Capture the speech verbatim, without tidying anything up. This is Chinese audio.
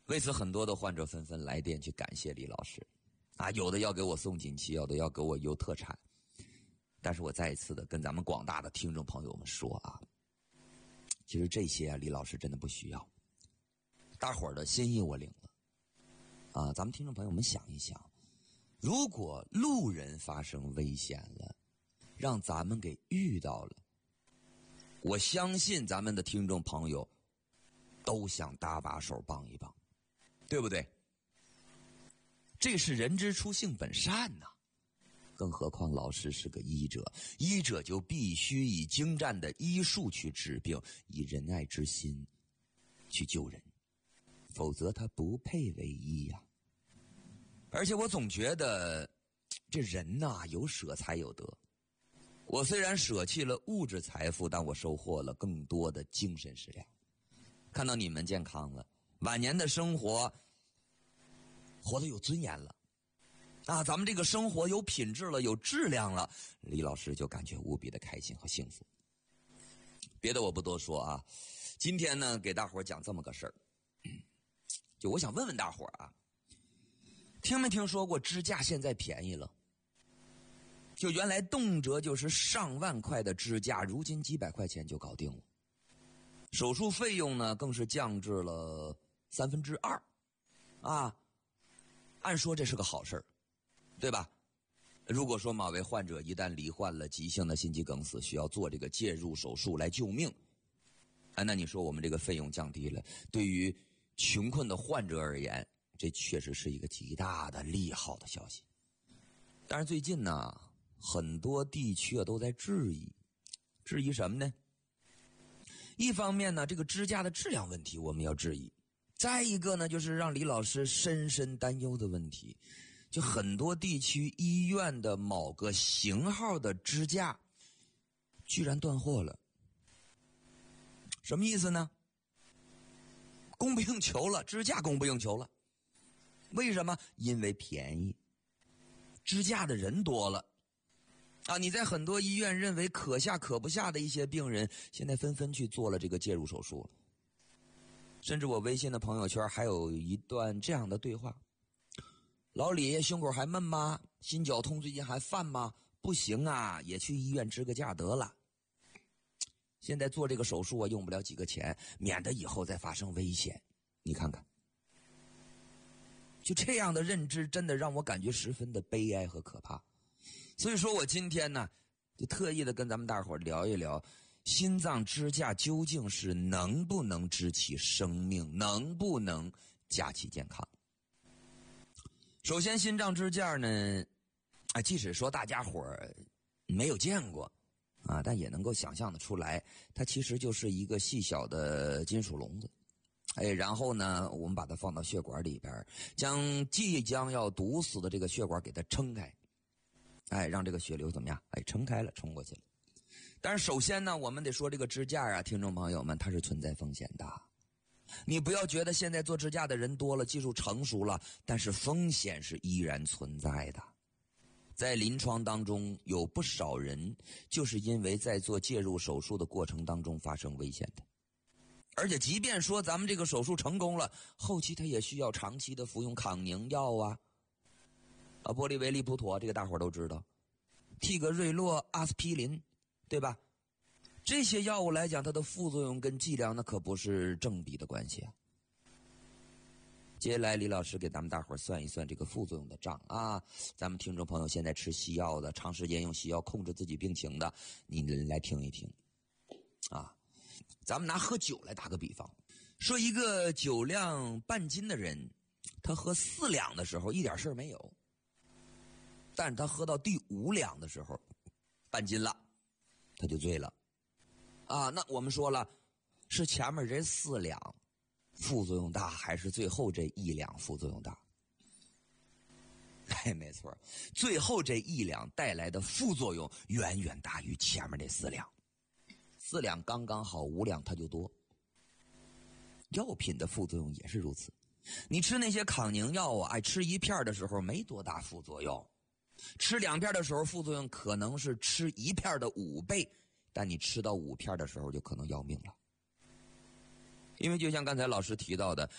为此，很多的患者纷纷来电去感谢李老师，啊，有的要给我送锦旗，有的要给我邮特产。但是我再一次的跟咱们广大的听众朋友们说啊，其实这些啊，李老师真的不需要。大伙儿的心意我领了，啊，咱们听众朋友们想一想，如果路人发生危险了，让咱们给遇到了，我相信咱们的听众朋友都想搭把手帮一帮，对不对？这是人之初性本善呐、啊，更何况老师是个医者，医者就必须以精湛的医术去治病，以仁爱之心去救人，否则他不配为医呀、啊。而且我总觉得这人呐、啊，有舍才有得。我虽然舍弃了物质财富，但我收获了更多的精神食粮。看到你们健康了，晚年的生活活得有尊严了，啊，咱们这个生活有品质了，有质量了，李老师就感觉无比的开心和幸福。别的我不多说啊，今天呢给大伙讲这么个事儿，就我想问问大伙啊，听没听说过支架现在便宜了？就原来动辄就是上万块的支架，如今几百块钱就搞定了。手术费用呢更是降至了三分之二，啊，按说这是个好事儿，对吧？如果说某位患者一旦罹患了急性的心肌梗死，需要做这个介入手术来救命，啊，那你说我们这个费用降低了，对于穷困的患者而言，这确实是一个极大的利好的消息。但是最近呢，很多地区啊都在质疑，质疑什么呢？一方面呢，这个支架的质量问题我们要质疑，再一个呢，就是让李老师深深担忧的问题，就很多地区医院的某个型号的支架居然断货了。什么意思呢？供不应求了，支架供不应求了。为什么？因为便宜，支架的人多了啊！你在很多医院认为可下可不下的一些病人，现在纷纷去做了这个介入手术了。甚至我微信的朋友圈还有一段这样的对话：老李，胸口还闷吗？心绞痛最近还犯吗？不行啊，也去医院支个架得了。现在做这个手术啊，用不了几个钱，免得以后再发生危险。你看看，就这样的认知真的让我感觉十分的悲哀和可怕。所以说我今天呢就特意的跟咱们大伙聊一聊，心脏支架究竟是能不能支起生命，能不能架起健康。首先心脏支架呢，啊，即使说大家伙儿没有见过啊，但也能够想象得出来，它其实就是一个细小的金属笼子。哎，然后呢，我们把它放到血管里边，将即将要堵死的这个血管给它撑开，哎，让这个血流怎么样？哎，撑开了，冲过去了。但是首先呢，我们得说这个支架啊，听众朋友们，它是存在风险的。你不要觉得现在做支架的人多了，技术成熟了，但是风险是依然存在的。在临床当中，有不少人就是因为在做介入手术的过程当中发生危险的。而且即便说咱们这个手术成功了，后期他也需要长期的服用抗凝药啊，啊，玻利维利普妥，这个大伙都知道，替格瑞洛、阿司匹林，对吧？这些药物来讲，它的副作用跟剂量那可不是正比的关系啊。接下来李老师给咱们大伙算一算这个副作用的账啊。咱们听众朋友现在吃西药的，长时间用西药控制自己病情的，你来听一听啊。咱们拿喝酒来打个比方，说一个酒量半斤的人，他喝四两的时候一点事儿没有，但是他喝到第五两的时候，半斤了，他就醉了啊。那我们说了，是前面这四两副作用大，还是最后这一两副作用大？哎，没错，最后这一两带来的副作用远远大于前面这四两。四两刚刚好，五两它就多。药品的副作用也是如此，你吃那些抗凝药啊，哎，吃一片的时候没多大副作用，吃两片的时候副作用可能是吃一片的五倍，但你吃到五片的时候就可能要命了。因为就像刚才老师提到的，